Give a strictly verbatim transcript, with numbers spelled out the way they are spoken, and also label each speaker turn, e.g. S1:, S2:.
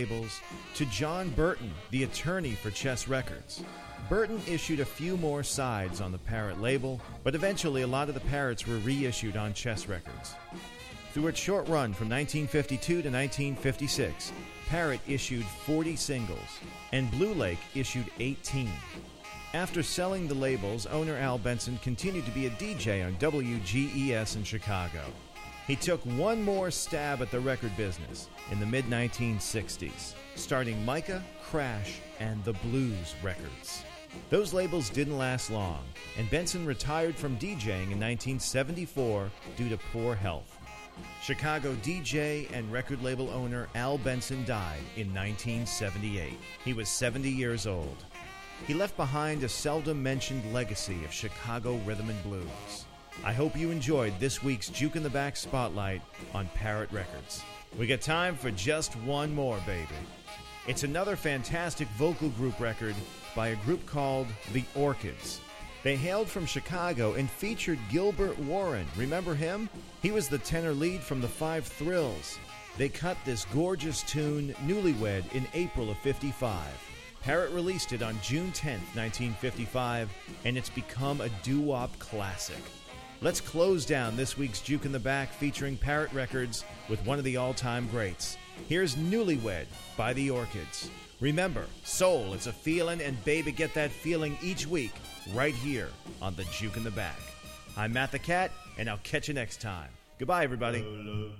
S1: labels, to John Burton, the attorney for Chess Records. Burton issued a few more sides on the Parrot label, but eventually a lot of the Parrots were reissued on Chess Records. Through its short run from nineteen fifty-two to nineteen fifty-six, Parrot issued forty singles, and Blue Lake issued eighteen. After selling the labels, owner Al Benson continued to be a D J on W G E S in Chicago. He took one more stab at the record business in the mid nineteen sixties, starting Micah, Crash, and The Blues Records. Those labels didn't last long, and Benson retired from DJing in nineteen seventy-four due to poor health. Chicago D J and record label owner Al Benson died in nineteen seventy-eight. He was seventy years old. He left behind a seldom-mentioned legacy of Chicago rhythm and blues. I hope you enjoyed this week's Juke in the Back Spotlight on Parrot Records. We got time for just one more, baby. It's another fantastic vocal group record by a group called The Orchids. They hailed from Chicago and featured Gilbert Warren. Remember him? He was the tenor lead from the Five Thrills. They cut this gorgeous tune, Newlywed, in April of fifty-five. Parrot released it on June tenth, nineteen fifty-five, and it's become a doo-wop classic. Let's close down this week's Juke in the Back featuring Parrot Records with one of the all-time greats. Here's Newlywed by The Orchids. Remember, soul, it's a feeling, and baby, get that feeling each week right here on the Juke in the Back. I'm Matt the Cat, and I'll catch you next time. Goodbye, everybody.